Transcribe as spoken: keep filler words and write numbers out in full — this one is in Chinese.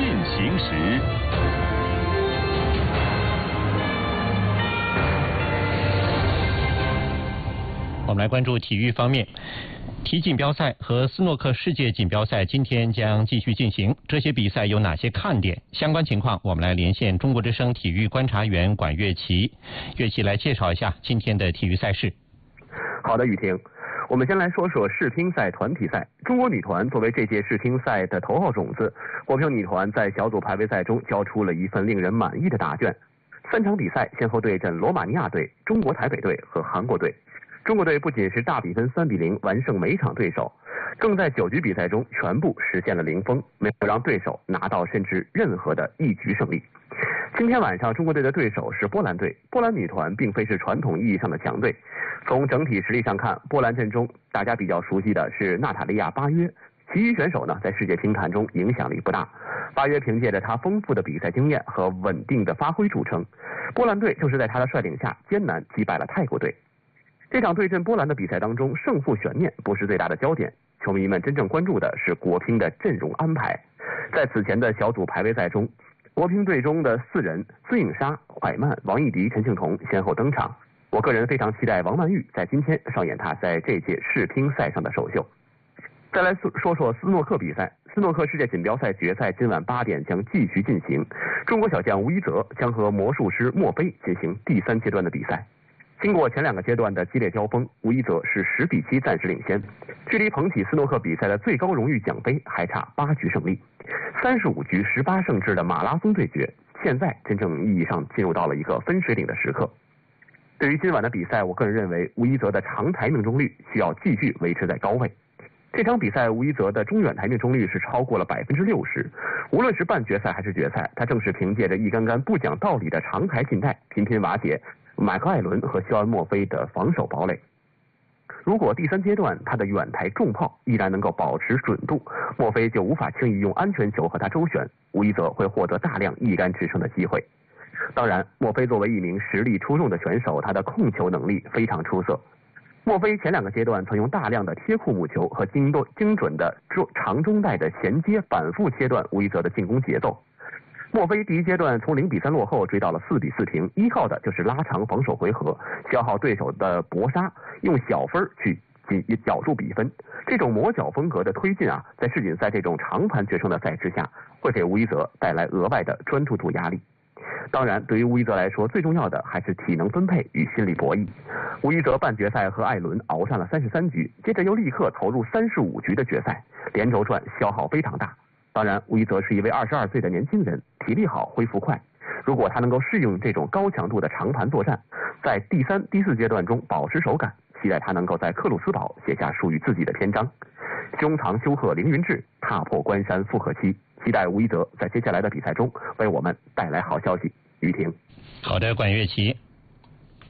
进行时。我们来关注体育方面，体锦标赛和斯诺克世界锦标赛今天将继续进行。这些比赛有哪些看点？相关情况，我们来连线中国之声体育观察员管乐琪。乐琪来介绍一下今天的体育赛事。 好的，雨婷，我们先来说说世乒赛团体赛。中国女团作为这届世乒赛的头号种子，国乒女团在小组排位赛中交出了一份令人满意的答卷。三场比赛先后对阵罗马尼亚队、中国台北队和韩国队。中国队不仅是大比分三比零完胜每场对手，更在九局比赛中全部实现了零封，没有让对手拿到甚至任何的一局胜利。今天晚上中国队的对手是波兰队。波兰女团并非是传统意义上的强队，从整体实力上看，波兰阵中大家比较熟悉的是娜塔莉亚·巴约，其余选手呢在世界乒坛中影响力不大。巴约凭借着她丰富的比赛经验和稳定的发挥著称，波兰队就是在她的率领下艰难击败了泰国队。这场对阵波兰的比赛当中，胜负悬念不是最大的焦点，球迷们真正关注的是国乒的阵容安排。在此前的小组排位赛中，国乒队中的四人孙颖莎、怀曼、王艺迪、陈幸同先后登场。我个人非常期待王曼玉在今天上演她在这届世乒赛上的首秀。再来说说斯诺克比赛。斯诺克世界锦标赛决赛今晚八点将继续进行，中国小将吴一泽将和魔术师墨菲进行第三阶段的比赛。经过前两个阶段的激烈交锋，吴一泽是十比七暂时领先，距离捧起斯诺克比赛的最高荣誉奖杯还差八局胜利。三十五局十八胜制的马拉松对决，现在真正意义上进入到了一个分水岭的时刻。对于今晚的比赛，我个人认为吴一泽的长台命中率需要继续维持在高位。这场比赛吴一泽的中远台命中率是超过了百分之六十，无论是半决赛还是决赛，他正是凭借着一杆杆不讲道理的长台近带，频频瓦解麦克艾伦和肖恩·墨菲的防守堡垒。如果第三阶段他的远台重炮依然能够保持准度，墨菲就无法轻易用安全球和他周旋，吴一泽会获得大量一杆制胜的机会。当然，墨菲作为一名实力出众的选手，他的控球能力非常出色。墨菲前两个阶段曾用大量的贴库木球和精精准的长中带的衔接反复切断吴一泽的进攻节奏。墨菲第一阶段从零比三落后追到了四比四平，依靠的就是拉长防守回合，消耗对手的搏杀，用小分去咬住比分。这种磨脚风格的推进啊，在世锦赛这种长盘决胜的赛制下，会给吴一泽带来额外的专注度压力。当然，对于吴一泽来说，最重要的还是体能分配与心理博弈。吴一泽半决赛和艾伦熬上了三十三局，接着又立刻投入三十五局的决赛，连轴转消耗非常大。当然，吴一泽是一位二十二岁的年轻人，体力好，恢复快。如果他能够适应这种高强度的长盘作战，在第三、第四阶段中保持手感，期待他能够在克鲁斯堡写下属于自己的篇章。胸藏修鹤凌云志，踏破关山复可期。期待吴一泽在接下来的比赛中为我们带来好消息。于婷， 好的，管乐琪。